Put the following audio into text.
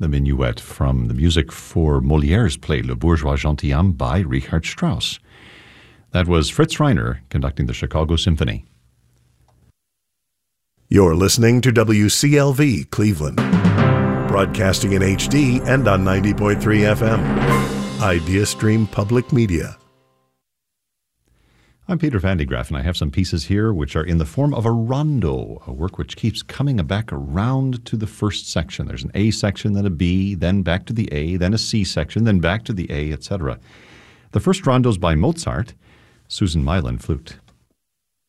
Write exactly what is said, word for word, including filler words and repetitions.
the minuet from the music for Molière's play Le Bourgeois Gentilhomme by Richard Strauss. That was Fritz Reiner conducting the Chicago Symphony. You're listening to W C L V Cleveland, broadcasting in H D and on ninety point three F M. IdeaStream Public Media. I'm Peter Van de Graaff, and I have some pieces here which are in the form of a rondo, a work which keeps coming back around to the first section. There's an A section, then a B, then back to the A, then a C section, then back to the A, et cetera. The first rondo is by Mozart, Susan Mylan, flute.